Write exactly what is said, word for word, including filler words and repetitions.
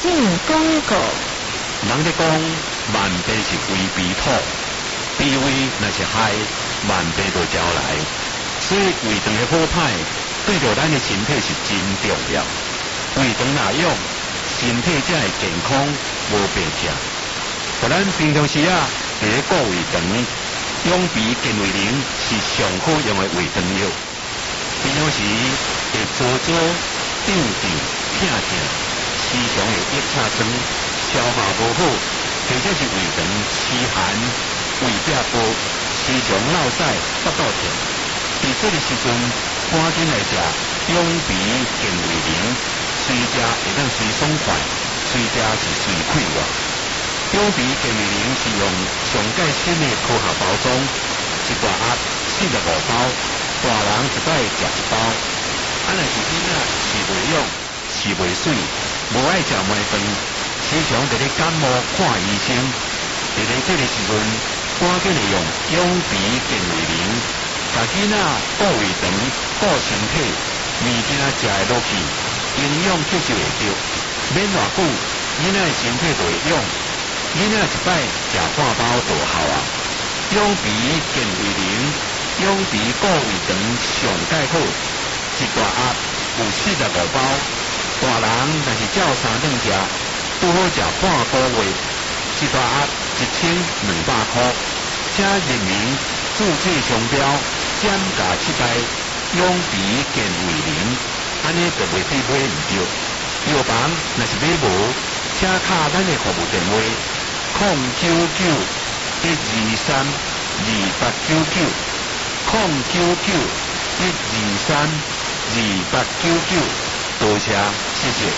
性广告。 人咧讲万倍是为悲土，卑微若是害，万倍就招来。所以胃肠的好歹，对着咱的身体是真重要。胃肠若养，身体才会健康无病痛。互咱平常时啊，伫咧顾胃肠，养鼻健胃灵是上好用的胃肠药。平常时会做做、胀胀、痛痛，时常会腋叉酸，消化无好，或者是胃肠湿寒、胃壁薄，时常落屎、腹肚痛。伫这个时阵，赶紧来食养鼻健胃灵，随食会当随爽快，随食是随快活。养鼻健胃灵是用上盖新的科学包装，一大盒四十五包，大人一摆食一包。啊，若是囡仔是袂用，是袂水，无爱食糜饭，时常伫咧感冒看医生，伫咧这个时阵，赶紧来用养鼻健胃灵，甲囡仔顾胃肠、顾身体，物件食会落去，营养吸收会着，免偌久，囡仔的身体就会养。囡仔一摆食半包就好啊！养鼻健胃灵，养鼻顾胃肠上盖好，一大盒有四十五包，大人若是照三顿食，拄好食半个月，一大盒一千两百块。请认明注册商标，减价七代，养鼻健胃灵，安尼就袂去买唔着。药房若是买无，请敲咱的服务电话。零九九一二三二八九九，零九九一二三二八九九，多谢，谢谢。